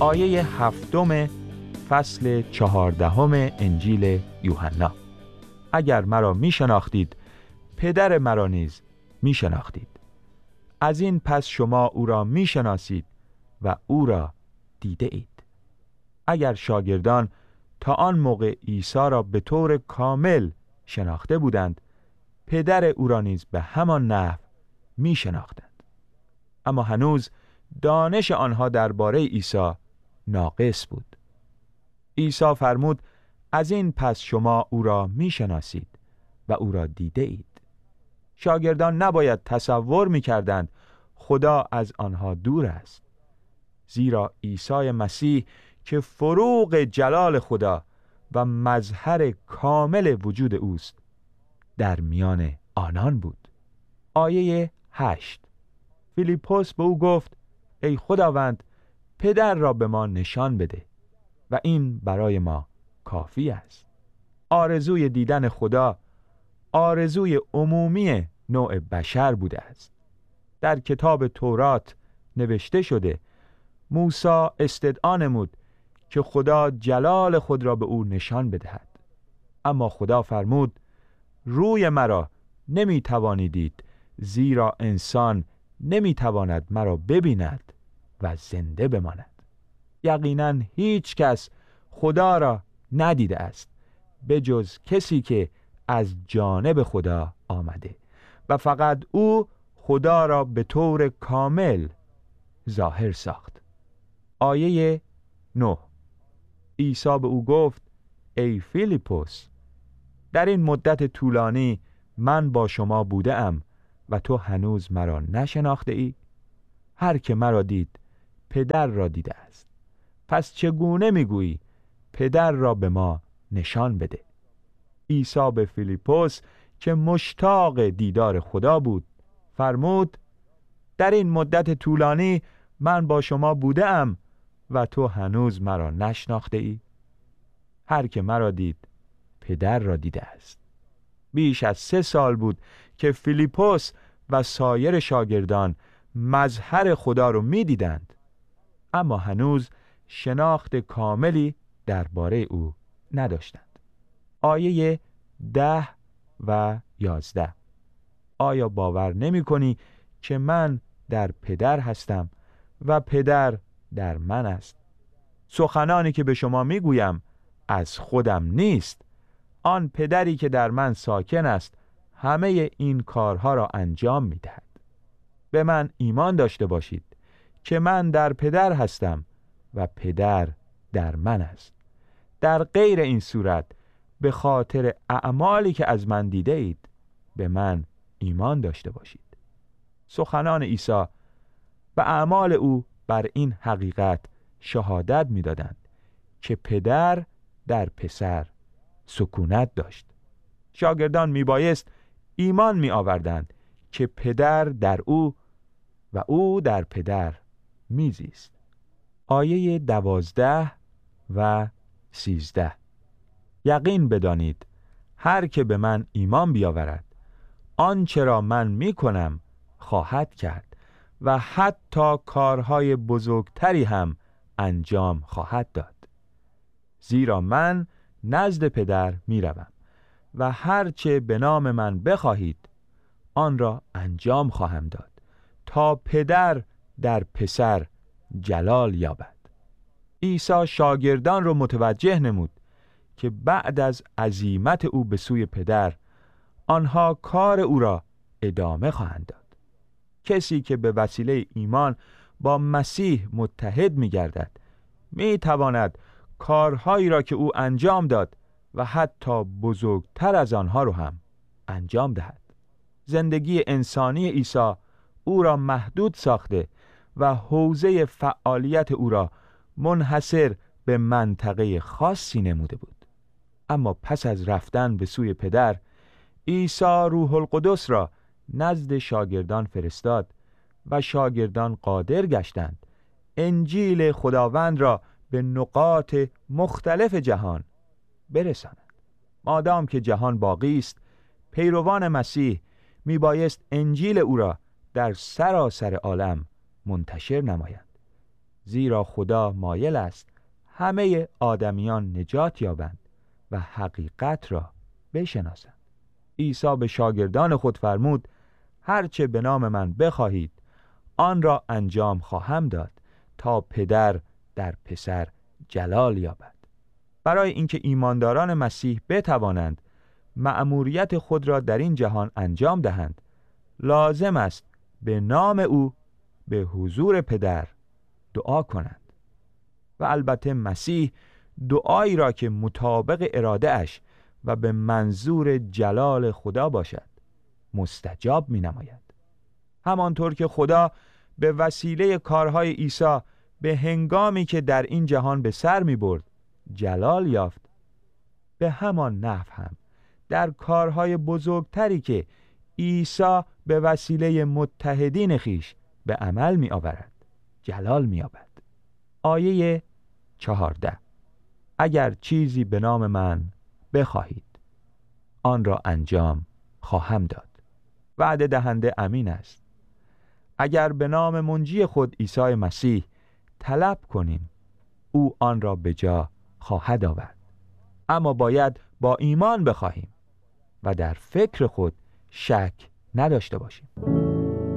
آیه 7 فصل 14 انجیل یوحنا. اگر مرا می شناختید پدر مرا نیز می شناختید. از این پس شما او را می شناسید و او را دیده اید. اگر شاگردان تا آن موقع عیسی را به طور کامل شناخته بودند، پدر او را نیز به همان نحو می شناختند. اما هنوز دانش آنها درباره عیسی ناقص بود. عیسی فرمود از این پس شما او را می شناسید و او را دیده اید. شاگردان نباید تصور می کردند خدا از آنها دور است، زیرا عیسی مسیح که فروغ جلال خدا و مظهر کامل وجود اوست در میان آنان بود. آیه 8. فیلیپوس به او گفت ای خداوند، پدر را به ما نشان بده و این برای ما کافی است. آرزوی دیدن خدا آرزوی عمومی نوع بشر بوده است. در کتاب تورات نوشته شده موسی استدعا نمود که خدا جلال خود را به او نشان بدهد، اما خدا فرمود روی مرا نمی توانی دید، زیرا انسان نمی تواند مرا ببیند و زنده بماند. یقینا هیچ کس خدا را ندیده است به جز کسی که از جانب خدا آمده و فقط او خدا را به طور کامل ظاهر ساخت. آیه 9. عیسی به او گفت ای فیلیپوس، در این مدت طولانی من با شما بوده ام و تو هنوز مرا نشناخته ای؟ هر که مرا دید پدر را دیده است. پس چگونه میگویی پدر را به ما نشان بده؟ عیسی به فیلیپوس که مشتاق دیدار خدا بود فرمود در این مدت طولانی من با شما بوده ام و تو هنوز مرا نشناخته ای؟ هر که مرا دید پدر را دیده است. بیش از 3 سال بود که فیلیپوس و سایر شاگردان مظهر خدا رو می دیدند، اما هنوز شناخت کاملی درباره او نداشتند. آیه 10 و 11. آیا باور نمی کنی که من در پدر هستم و پدر در من است؟ سخنانی که به شما می گویم از خودم نیست، آن پدری که در من ساکن است همه این کارها را انجام می دهد. به من ایمان داشته باشید که من در پدر هستم و پدر در من است. در غیر این صورت به خاطر اعمالی که از من دیده اید به من ایمان داشته باشید. سخنان عیسی و اعمال او بر این حقیقت شهادت می دادند که پدر در پسر سکونت داشت. شاگردان می بایست ایمان می آوردند که پدر در او و او در پدر می زیست. آیه 12 و 13. یقین بدانید هر که به من ایمان بیاورد آنچه را من می کنم خواهد کرد و حتی کارهای بزرگتری هم انجام خواهد داد، زیرا من نزد پدر می روم و هرچه به نام من بخواهید آن را انجام خواهم داد تا پدر در پسر جلال یابد. عیسی شاگردان را متوجه نمود که بعد از عزیمت او به سوی پدر آنها کار او را ادامه خواهند داد. کسی که به وسیله ایمان با مسیح متحد می گردد می تواند کارهایی را که او انجام داد و حتی بزرگتر از آنها رو هم انجام دهد. زندگی انسانی عیسی او را محدود ساخته و حوزه فعالیت او را منحصر به منطقه خاصی نموده بود. اما پس از رفتن به سوی پدر، عیسی روح القدس را نزد شاگردان فرستاد و شاگردان قادر گشتند انجیل خداوند را به نقاط مختلف جهان برسانند. مادام که جهان باقی است، پیروان مسیح می بایست انجیل او را در سراسر عالم منتشر نمایند. زیرا خدا مایل است همه آدمیان نجات یابند و حقیقت را بشناسند. عیسی به شاگردان خود فرمود هرچه به نام من بخواهید آن را انجام خواهم داد تا پدر در پسر جلال یابد. برای اینکه ایمانداران مسیح بتوانند مأموریت خود را در این جهان انجام دهند، لازم است به نام او به حضور پدر دعا کنند و البته مسیح دعایی را که مطابق اراده اش و به منظور جلال خدا باشد مستجاب می نماید. همانطور که خدا به وسیله کارهای عیسی به هنگامی که در این جهان به سر می برد جلال یافت، به همان نحو هم در کارهای بزرگتری که عیسی به وسیله متحدین خیش به عمل می آورد جلال می یابد. آیه 14: اگر چیزی به نام من بخواهید آن را انجام خواهم داد. وعده دهنده امین است. اگر به نام منجی خود عیسی مسیح طلب کنیم او آن را به جا خواهد آورد، اما باید با ایمان بخواهیم و در فکر خود شک نداشته باشیم.